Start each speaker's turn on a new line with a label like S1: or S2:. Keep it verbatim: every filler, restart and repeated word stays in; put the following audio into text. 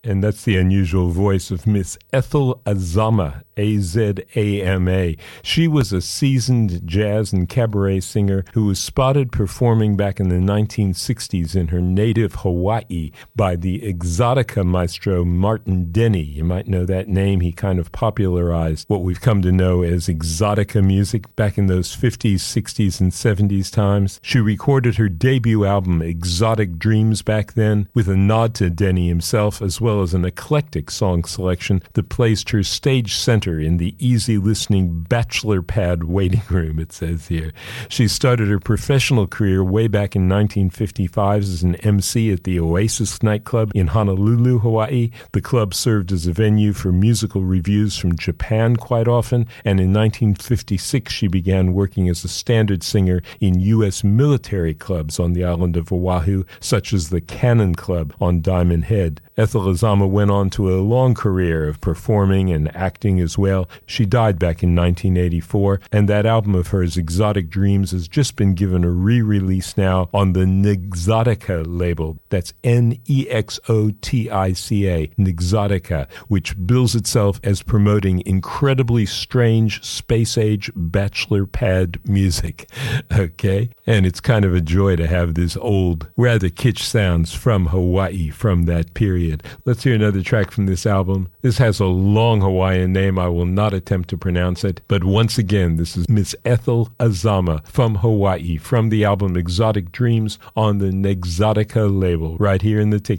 S1: And that's the unusual voice of Miss Ethel Azama, A Z A M A. She was a seasoned jazz and cabaret singer who was spotted performing back in the nineteen sixties in her native Hawaii by the exotica maestro Martin Denny. You might know that name. He kind of popularized what we've come to know as exotica music back in those fifties, sixties, and seventies times. She recorded her debut album, Exotic Dreams, back then, with a nod to Denny himself, as well as an eclectic song selection that placed her stage center in the easy-listening bachelor pad waiting room, it says here. She started her professional career way back in nineteen fifty-five as an M C at the Oasis nightclub in Honolulu, Hawaii. The club served as a venue for musical reviews from Japan quite often, and in nineteen fifty-six she began working as a standard singer in U S military clubs on the island of Oahu, such as the Cannon Club on Diamond Head. Ethel Azama went on to a long career of performing and acting as well. She died back in nineteen eighty-four, and that album of hers, Exotic Dreams, has just been given a re-release now on the Nexotica label. That's N E X O T I C A, Nexotica, which bills itself as promoting incredibly strange space-age bachelor pad music. Okay? And it's kind of a joy to have this old, rather kitsch sounds from Hawaii from that period. Let's hear another track from this album. This has a long Hawaiian name. I will not attempt to pronounce it. But once again, this is Miss Ethel Azama from Hawaii from the album Exotic Dreams on the Nexotica label right here in the Tiki